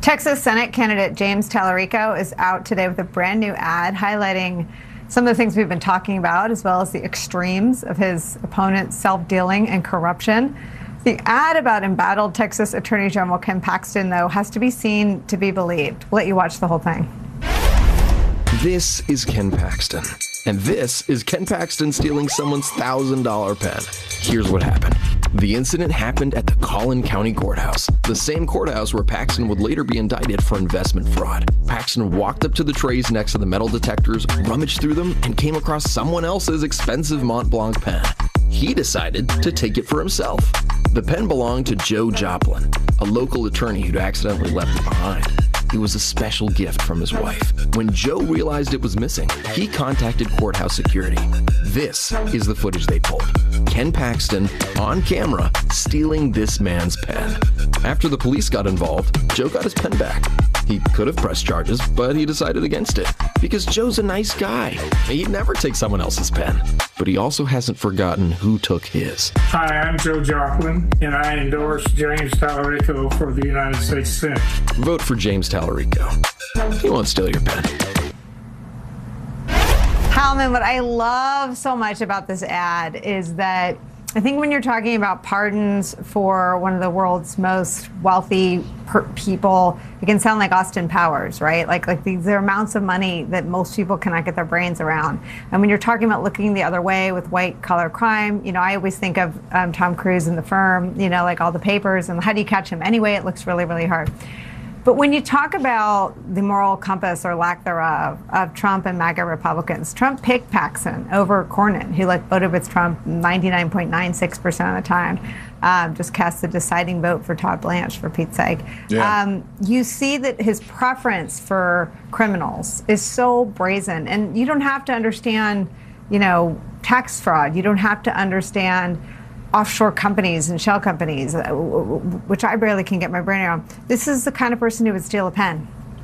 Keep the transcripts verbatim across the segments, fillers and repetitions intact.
Texas Senate candidate James Talarico is out today with a brand new ad highlighting some of the things we've been talking about, as well as the extremes of his opponent's self-dealing and corruption. The ad about embattled Texas Attorney General Ken Paxton, though, has to be seen to be believed. We'll let you watch the whole thing. This is Ken Paxton, and this is Ken Paxton stealing someone's one thousand dollar pen. Here's what happened. The incident happened at the Collin County Courthouse, the same courthouse where Paxton would later be indicted for investment fraud. Paxton walked up to the trays next to the metal detectors, rummaged through them, and came across someone else's expensive Mont Blanc pen. He decided to take it for himself. The pen belonged to Joe Joplin, a local attorney who'd accidentally left it behind. It was a special gift from his wife. When Joe realized it was missing, he contacted courthouse security. This is the footage they pulled. Ken Paxton, on camera, stealing this man's pen. After the police got involved, Joe got his pen back. He could have pressed charges, but he decided against it, because Joe's a nice guy. He'd never take someone else's pen. But he also hasn't forgotten who took his. Hi, I'm Joe Joplin, and I endorse James Talarico for the United States Senate. Vote for James Talarico. He won't steal your pen. Halman, what I love so much about this ad is that I think when you're talking about pardons for one of the world's most wealthy per people, it can sound like Austin Powers, right? Like, like these are amounts of money that most people cannot get their brains around. And when you're talking about looking the other way with white-collar crime, you know, I always think of um, Tom Cruise in The Firm, you know, like all the papers and how do you catch him anyway? It looks really, really hard. But when you talk about the moral compass or lack thereof of Trump and MAGA Republicans, Trump picked Paxton over Cornyn, who like voted with Trump ninety-nine point nine six percent of the time, um, just cast the deciding vote for Todd Blanche, for Pete's sake. Yeah. Um, you see that his preference for criminals is so brazen, and you don't have to understand, you know, tax fraud. You don't have to understand offshore companies and shell companies, which I barely can get my brain around. This is the kind of person who would steal a pen.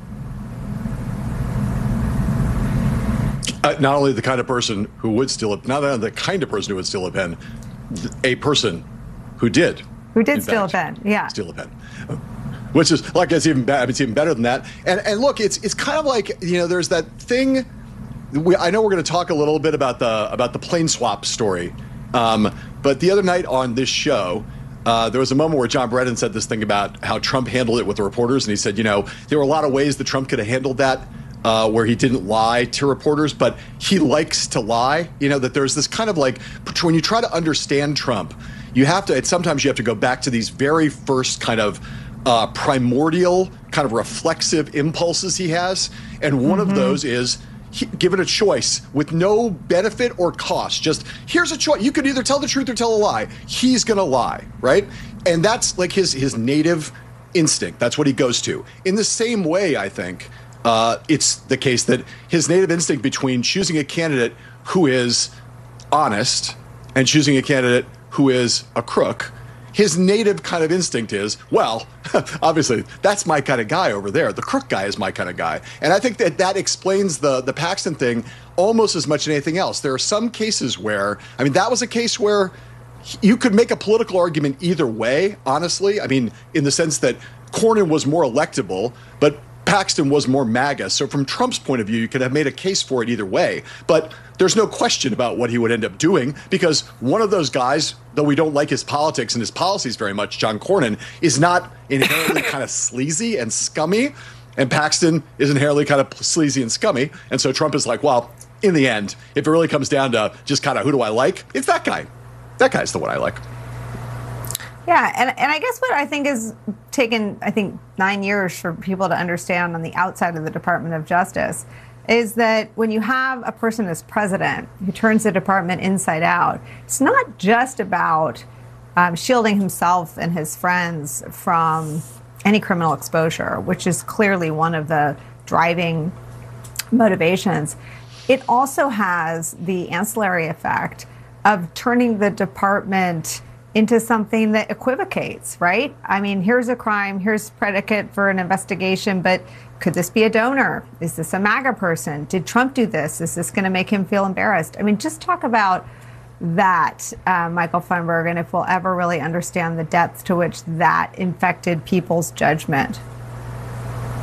Uh, not only the kind of person who would steal a, not only the kind of person who would steal a pen, a person who did. Who did steal a pen? Yeah. Steal a pen. Which is, like, it's even bad. It's even better than that. And and look, it's it's kind of like, you know, there's that thing. We, I know we're going to talk a little bit about the about the plane swap story. Um, but the other night on this show, uh, there was a moment where John Brennan said this thing about how Trump handled it with the reporters. And he said, you know, there were a lot of ways that Trump could have handled that, uh, where he didn't lie to reporters, but he likes to lie. You know, that there's this kind of like, when you try to understand Trump, you have to, sometimes you have to go back to these very first kind of uh, primordial kind of reflexive impulses he has. And one mm-hmm. of those is, He, given a choice with no benefit or cost, just here's a choice. You could either tell the truth or tell a lie. He's going to lie, right? And that's like his his native instinct. That's what he goes to. In the same way, I think uh, it's the case that his native instinct between choosing a candidate who is honest and choosing a candidate who is a crook, his native kind of instinct is, well, obviously, that's my kind of guy over there. The crook guy is my kind of guy. And I think that that explains the, the Paxton thing almost as much as anything else. There are some cases where, I mean, that was a case where you could make a political argument either way, honestly. I mean, in the sense that Cornyn was more electable, but Paxton was more MAGA. So from Trump's point of view, you could have made a case for it either way. But there's no question about what he would end up doing, because one of those guys, though we don't like his politics and his policies very much, John Cornyn, is not inherently kind of sleazy and scummy. And Paxton is inherently kind of sleazy and scummy. And so Trump is like, well, in the end, if it really comes down to just kind of who do I like, it's that guy. That guy's the one I like. Yeah, and, and I guess what I think is taken, I think, nine years for people to understand on the outside of the Department of Justice is that when you have a person as president who turns the department inside out, it's not just about um, shielding himself and his friends from any criminal exposure, which is clearly one of the driving motivations. It also has the ancillary effect of turning the department into something that equivocates, right? I mean, here's a crime, here's predicate for an investigation, but could this be a donor? Is this a MAGA person? Did Trump do this? Is this going to make him feel embarrassed? I mean, just talk about that, uh, Michael Funberg, and if we'll ever really understand the depth to which that infected people's judgment.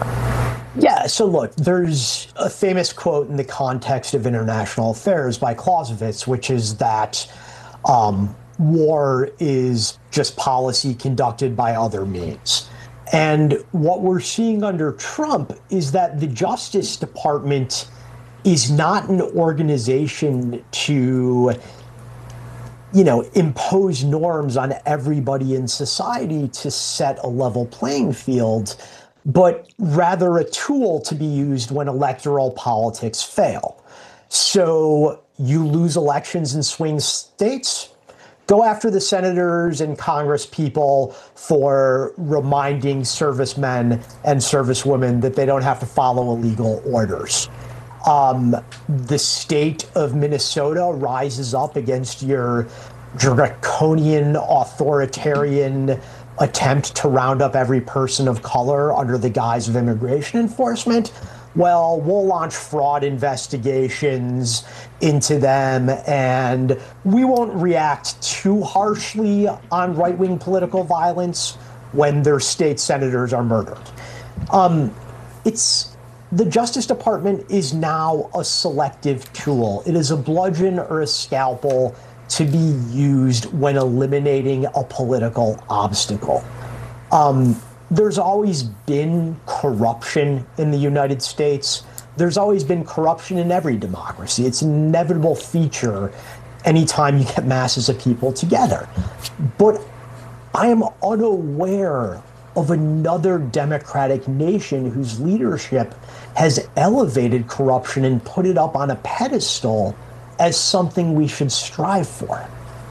Yeah, so look, there's a famous quote in the context of international affairs by Clausewitz, which is that um, war is just policy conducted by other means. And what we're seeing under Trump is that the Justice Department is not an organization to, you know, impose norms on everybody in society to set a level playing field, but rather a tool to be used when electoral politics fail. So you lose elections in swing states, go after the senators and Congress people for reminding servicemen and servicewomen that they don't have to follow illegal orders. Um, the state of Minnesota rises up against your draconian authoritarian attempt to round up every person of color under the guise of immigration enforcement. Well, we'll launch fraud investigations into them, and we won't react too harshly on right-wing political violence when their state senators are murdered. Um, it's the Justice Department is now a selective tool. It is a bludgeon or a scalpel to be used when eliminating a political obstacle. Um, there's always been corruption in the United States. There's always been corruption in every democracy. It's an inevitable feature anytime you get masses of people together. But I am unaware of another democratic nation whose leadership has elevated corruption and put it up on a pedestal as something we should strive for.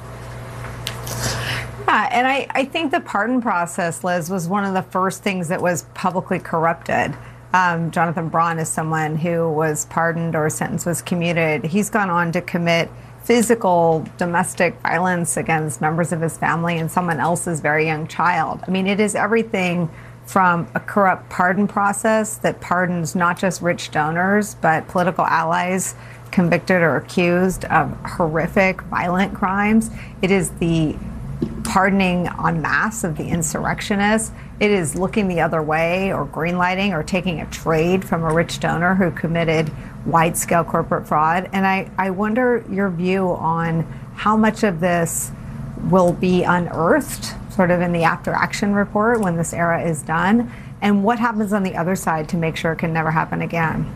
Yeah, and I, I think the pardon process, Liz, was one of the first things that was publicly corrupted. Um, Jonathan Braun is someone who was pardoned or a sentence was commuted. He's gone on to commit physical domestic violence against members of his family and someone else's very young child. I mean, it is everything from a corrupt pardon process that pardons not just rich donors, but political allies convicted or accused of horrific, violent crimes. It is the pardoning en masse of the insurrectionists. It is looking the other way or greenlighting or taking a trade from a rich donor who committed wide-scale corporate fraud. And I, I wonder your view on how much of this will be unearthed sort of in the after-action report when this era is done, and what happens on the other side to make sure it can never happen again.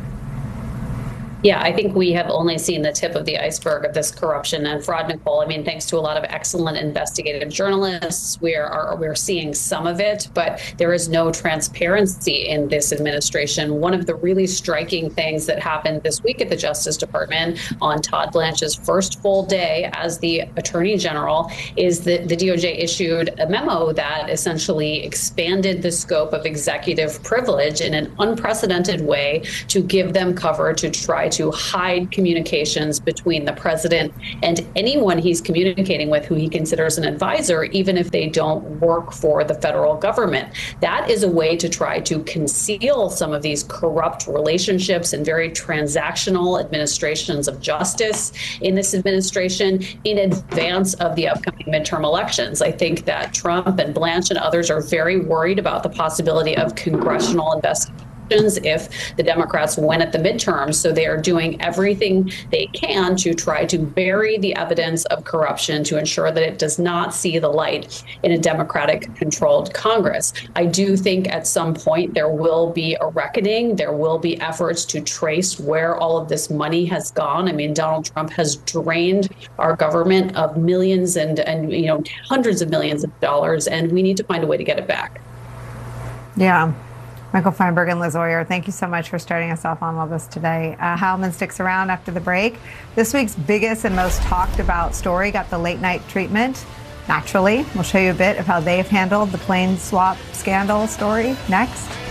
Yeah, I think we have only seen the tip of the iceberg of this corruption and fraud, Nicole. I mean, thanks to a lot of excellent investigative journalists, we are we're seeing some of it, but there is no transparency in this administration. One of the really striking things that happened this week at the Justice Department on Todd Blanche's first full day as the Attorney General is that the D O J issued a memo that essentially expanded the scope of executive privilege in an unprecedented way to give them cover to try to hide communications between the president and anyone he's communicating with who he considers an advisor, even if they don't work for the federal government. That is a way to try to conceal some of these corrupt relationships and very transactional administrations of justice in this administration in advance of the upcoming midterm elections. I think that Trump and Blanche and others are very worried about the possibility of congressional investigation if the Democrats win at the midterms. So they are doing everything they can to try to bury the evidence of corruption to ensure that it does not see the light in a Democratic controlled Congress. I do think at some point there will be a reckoning. There will be efforts to trace where all of this money has gone. I mean, Donald Trump has drained our government of millions and, and you know, hundreds of millions of dollars, and we need to find a way to get it back. Yeah. Michael Feinberg and Liz Oyer, thank you so much for starting us off on all this today. Uh, Heilman sticks around after the break. This week's biggest and most talked about story got the late night treatment. Naturally, we'll show you a bit of how they've handled the plane swap scandal story next.